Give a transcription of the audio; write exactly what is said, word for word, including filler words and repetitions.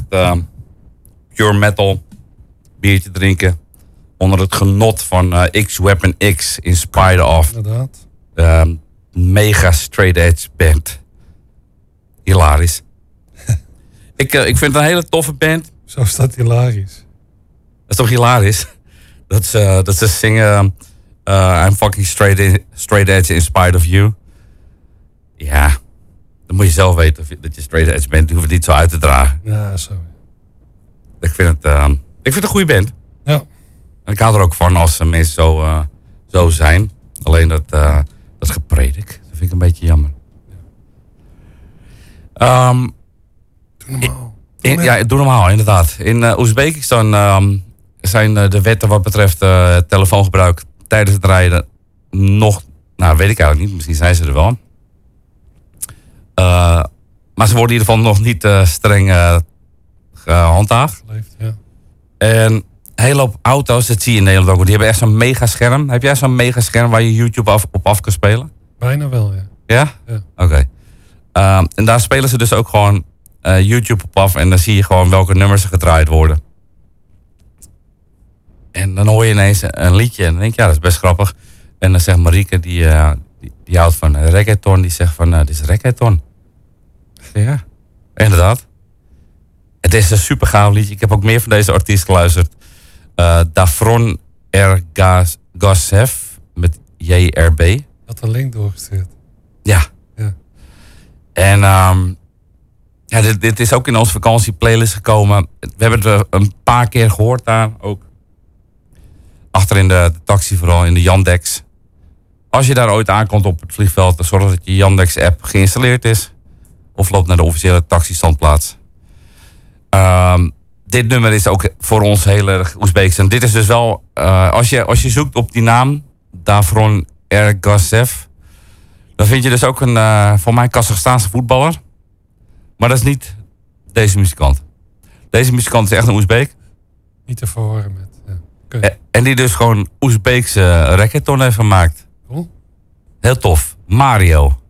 uh, pure metal. Biertje drinken. Onder het genot van uh, X-Weapon X. Inspired of. Inderdaad. Uh, mega straight edge band. Hilarisch. ik, uh, ik vind het een hele toffe band. Zo is dat hilarisch. Dat is toch hilarisch? Dat ze, uh, dat ze zingen... Uh, I'm fucking straight, in, straight edge inspired of you. Ja, dan moet je zelf weten of je, dat je straight edge bent. Je hoeft het niet zo uit te dragen. Ja, zo. Ik vind het, uh, ik vind het een goede band. Ja. En ik hou er ook van als mensen zo, uh, zo zijn. Alleen dat, uh, dat gepredik, dat vind ik een beetje jammer. Um, doe normaal. In, ja, doe normaal, inderdaad. In uh, Oezbekistan um, zijn uh, de wetten wat betreft uh, telefoongebruik tijdens het rijden nog, nou weet ik eigenlijk niet, misschien zijn ze er wel. Uh, maar ze worden in ieder geval nog niet uh, streng uh, gehandhaafd. Geleefd, ja. En een hele hoop auto's, dat zie je in Nederland ook, die hebben echt zo'n megascherm. Heb jij zo'n megascherm waar je YouTube af, op af kan spelen? Bijna wel, ja. Ja? Ja. Oké. Okay. Uh, en daar spelen ze dus ook gewoon uh, YouTube op af en dan zie je gewoon welke nummers er gedraaid worden. En dan hoor je ineens een liedje en dan denk je, ja, dat is best grappig. En dan zegt Marieke, die, uh, die, die houdt van reggaeton, die zegt van, uh, dit is reggaeton. Ja, inderdaad. Het is een super gaaf liedje. Ik heb ook meer van deze artiest geluisterd. Uh, Dafron Ergashev met J R B. Had een link doorgestuurd. Ja. Ja. En um, ja, dit, dit is ook in onze vakantieplaylist gekomen. We hebben het er een paar keer gehoord daar ook. Achter in de, de taxi, vooral in de Yandex. Als je daar ooit aankomt op het vliegveld, dan zorg dat je Yandex-app geïnstalleerd is. Of loop naar de officiële taxistandplaats. Um, dit nummer is ook voor ons heel erg Oezbeeks. En dit is dus wel, uh, als, je, als je zoekt op die naam, Davron Ergashev, dan vind je dus ook een, uh, voor mij, Kazachstaanse voetballer. Maar dat is niet deze muzikant. Deze muzikant is echt een Oezbeek. Niet te verwarren met... Ja. Okay. En die dus gewoon Oezbeekse reggaeton heeft gemaakt. Cool. Heel tof. Mario.